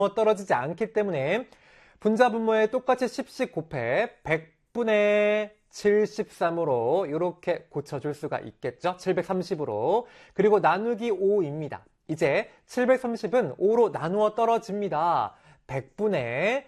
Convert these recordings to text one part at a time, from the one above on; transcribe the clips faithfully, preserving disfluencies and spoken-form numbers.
떨어지지 않기 때문에 분자 분모에 똑같이 십씩 곱해 백분의 칠십삼으로 이렇게 고쳐줄 수가 있겠죠. 칠백삼십으로. 그리고 나누기 오입니다. 이제 칠백삼십은 오로 나누어 떨어집니다. 백분의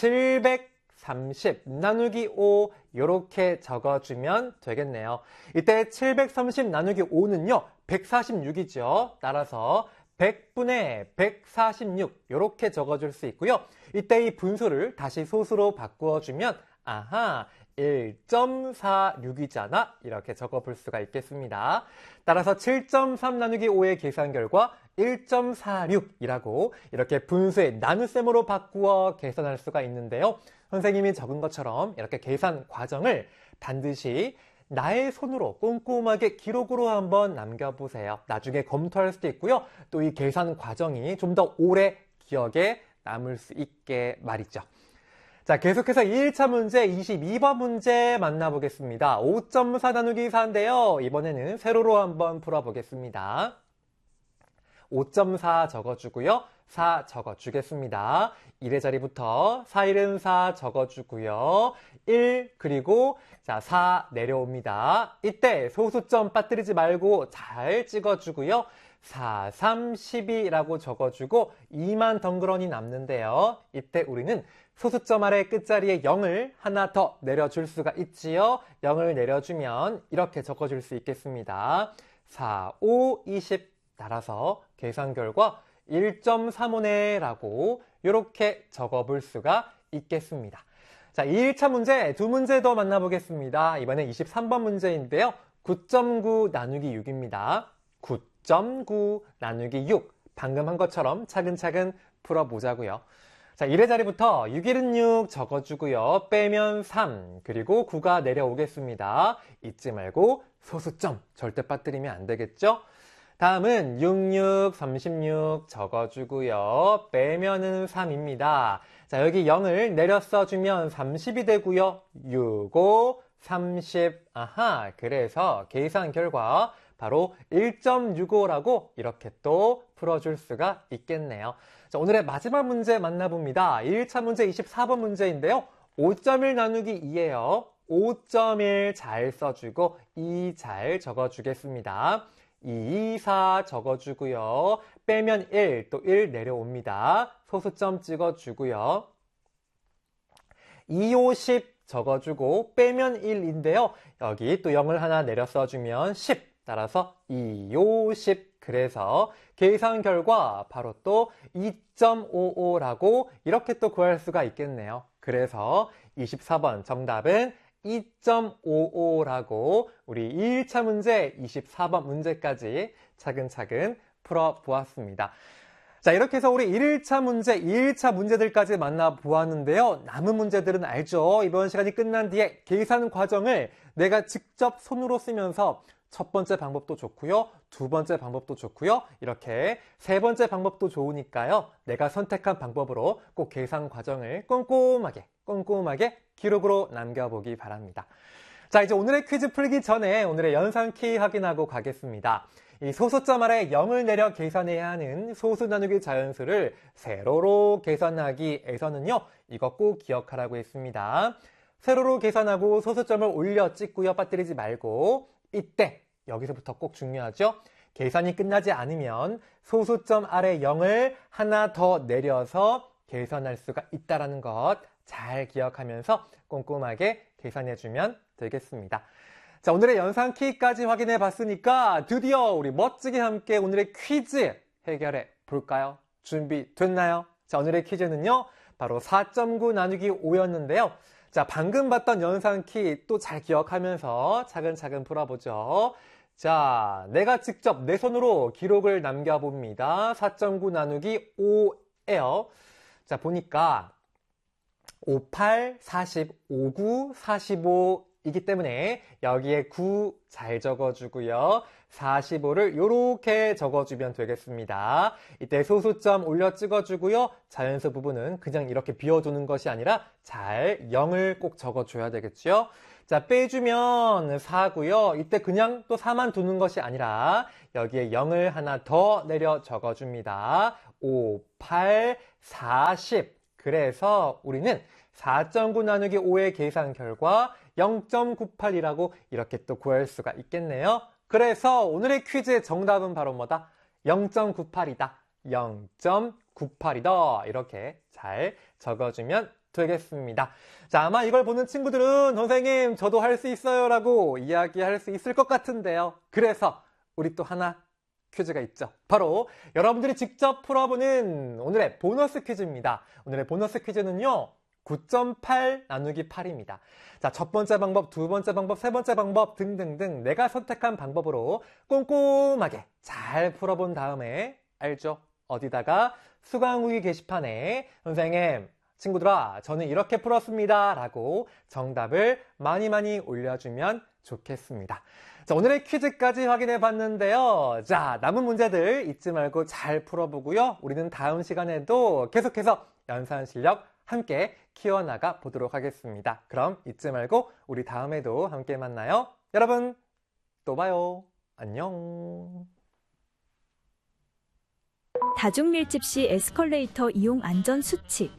칠백삼십 나누기 오 이렇게 적어주면 되겠네요. 이때 칠백삼십 나누기 오는요. 백사십육이죠. 따라서 백분의 백사십육 이렇게 적어줄 수 있고요. 이때 이 분수를 다시 소수로 바꾸어주면 아하 일 점 사육이잖아 이렇게 적어볼 수가 있겠습니다. 따라서 칠 점 삼 나누기 오의 계산 결과 일 점 사육이라고 이렇게 분수의 나눗셈으로 바꾸어 계산할 수가 있는데요. 선생님이 적은 것처럼 이렇게 계산 과정을 반드시 나의 손으로 꼼꼼하게 기록으로 한번 남겨보세요. 나중에 검토할 수도 있고요. 또 이 계산 과정이 좀 더 오래 기억에 남을 수 있게 말이죠. 자, 계속해서 이 일차 문제 이십이 번 문제 만나보겠습니다. 오 점 사 나누기 사인데요. 이번에는 세로로 한번 풀어보겠습니다. 오 점 사 적어주고요. 사 적어주겠습니다. 일의 자리부터 사, 일은 사 적어주고요. 일 그리고 자 사 내려옵니다. 이때 소수점 빠뜨리지 말고 잘 찍어주고요. 사, 삼, 십이라고 적어주고 이만 덩그러니 남는데요. 이때 우리는 소수점 아래 끝자리에 영을 하나 더 내려줄 수가 있지요. 영을 내려주면 이렇게 적어줄 수 있겠습니다. 사, 오, 이십 따라서 계산 결과 일 점 삼오네 라고 이렇게 적어볼 수가 있겠습니다. 자, 이 일차 문제 두 문제 더 만나보겠습니다. 이번엔 이십삼 번 문제인데요. 구 점 구 나누기 육입니다. 구 점 구 나누기 육 방금 한 것처럼 차근차근 풀어보자고요. 자, 일의 자리부터 육, 일은 육 적어주고요. 빼면 삼 그리고 구가 내려오겠습니다. 잊지 말고 소수점 절대 빠뜨리면 안 되겠죠? 다음은 육, 육, 삼십육 적어주고요. 빼면은 삼입니다. 자, 여기 영을 내려 써주면 삼십이 되고요. 육, 오, 삼십. 아하, 그래서 계산 결과 바로 일 점 육오라고 이렇게 또 풀어줄 수가 있겠네요. 자, 오늘의 마지막 문제 만나봅니다. 이 일차 문제 이십사 번 문제인데요. 오 점 일 나누기 이예요. 오 점 일 잘 써주고 이 잘 적어주겠습니다. 이, 사 적어주고요. 빼면 일, 또 일 내려옵니다. 소수점 찍어주고요. 이, 오, 십 적어주고 빼면 일인데요. 여기 또 영을 하나 내려 써주면 십. 따라서 이, 오, 십. 그래서 계산 결과 바로 또 이 점 오오라고 이렇게 또 구할 수가 있겠네요. 그래서 이십사 번 정답은 이 점 오오라고 우리 이 일차 문제 이십사 번 문제까지 차근차근 풀어보았습니다. 자, 이렇게 해서 우리 일 일차 문제, 이 일차 문제들까지 만나보았는데요. 남은 문제들은 알죠? 이번 시간이 끝난 뒤에 계산 과정을 내가 직접 손으로 쓰면서 첫 번째 방법도 좋고요. 두 번째 방법도 좋고요. 이렇게 세 번째 방법도 좋으니까요. 내가 선택한 방법으로 꼭 계산 과정을 꼼꼼하게 꼼꼼하게 기록으로 남겨보기 바랍니다. 자, 이제 오늘의 퀴즈 풀기 전에 오늘의 연산키 확인하고 가겠습니다. 이 소수점 아래 영을 내려 계산해야 하는 소수 나누기 자연수를 세로로 계산하기에서는요. 이거 꼭 기억하라고 했습니다. 세로로 계산하고 소수점을 올려 찍고요. 빠뜨리지 말고 이때 여기서부터 꼭 중요하죠. 계산이 끝나지 않으면 소수점 아래 영을 하나 더 내려서 계산할 수가 있다는 것 잘 기억하면서 꼼꼼하게 계산해주면 되겠습니다. 자, 오늘의 연산키까지 확인해 봤으니까 드디어 우리 멋지게 함께 오늘의 퀴즈 해결해 볼까요? 준비됐나요? 자, 오늘의 퀴즈는요. 바로 사 점 구 나누기 오였는데요. 자, 방금 봤던 연산키 또 잘 기억하면서 차근차근 풀어보죠. 자, 내가 직접 내 손으로 기록을 남겨봅니다. 사 점 구 나누기 오예요. 자, 보니까 오십팔, 사십, 오십구, 사십오이기 때문에 여기에 구 잘 적어주고요. 사십오를 이렇게 적어주면 되겠습니다. 이때 소수점 올려 찍어주고요. 자연수 부분은 그냥 이렇게 비워두는 것이 아니라 잘 영을 꼭 적어줘야 되겠죠. 자, 빼주면 사고요. 이때 그냥 또 사만 두는 것이 아니라 여기에 영을 하나 더 내려 적어줍니다. 오, 팔, 사십. 그래서 우리는 사 점 구 나누기 오의 계산 결과 영 점 구팔이라고 이렇게 또 구할 수가 있겠네요. 그래서 오늘의 퀴즈의 정답은 바로 뭐다? 영 점 구팔이다. 영 점 구팔이다. 이렇게 잘 적어주면 되겠습니다. 자, 아마 이걸 보는 친구들은 선생님 저도 할 수 있어요 라고 이야기할 수 있을 것 같은데요. 그래서 우리 또 하나 퀴즈가 있죠. 바로 여러분들이 직접 풀어보는 오늘의 보너스 퀴즈입니다. 오늘의 보너스 퀴즈는요. 구 점 팔 나누기 팔입니다. 자, 첫 번째 방법, 두 번째 방법, 세 번째 방법 등등등 내가 선택한 방법으로 꼼꼼하게 잘 풀어본 다음에 알죠? 어디다가 수강 후기 게시판에 선생님, 친구들아, 저는 이렇게 풀었습니다 라고 정답을 많이 많이 올려주면 좋겠습니다. 자, 오늘의 퀴즈까지 확인해 봤는데요. 자, 남은 문제들 잊지 말고 잘 풀어보고요. 우리는 다음 시간에도 계속해서 연산 실력 함께 키워나가 보도록 하겠습니다. 그럼 잊지 말고 우리 다음에도 함께 만나요. 여러분, 또 봐요. 안녕. 다중밀집 시 에스컬레이터 이용 안전 수칙.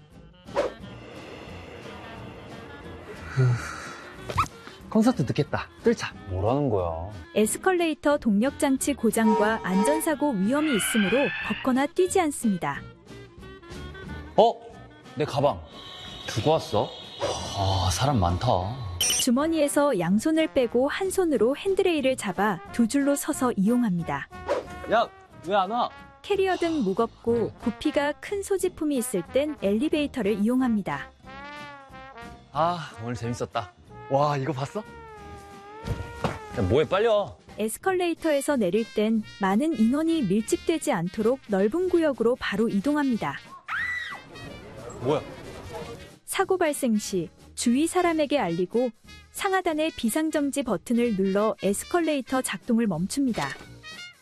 콘서트 늦겠다. 뚫자. 뭐라는 거야? 에스컬레이터 동력장치 고장과 안전사고 위험이 있으므로 걷거나 뛰지 않습니다. 어? 내 가방 두고 왔어? 아, 사람 많다. 주머니에서 양손을 빼고 한 손으로 핸드레일을 잡아 두 줄로 서서 이용합니다. 야, 왜 안 와? 캐리어 등 무겁고 부피가 큰 소지품이 있을 땐 엘리베이터를 이용합니다. 아, 오늘 재밌었다. 와, 이거 봤어? 야, 뭐해, 빨리 와. 에스컬레이터에서 내릴 땐 많은 인원이 밀집되지 않도록 넓은 구역으로 바로 이동합니다. 뭐야? 사고 발생 시 주위 사람에게 알리고 상하단의 비상정지 버튼을 눌러 에스컬레이터 작동을 멈춥니다.